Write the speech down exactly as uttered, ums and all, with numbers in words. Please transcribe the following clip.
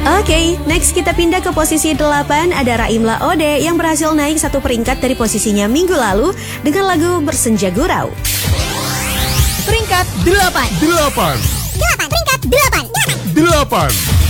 Oke, next kita pindah ke posisi delapan. Ada Raimla Ode yang berhasil naik satu peringkat dari posisinya minggu lalu dengan lagu Bersenja Gurau. Peringkat delapan. Delapan. Delapan. Peringkat delapan. Delapan.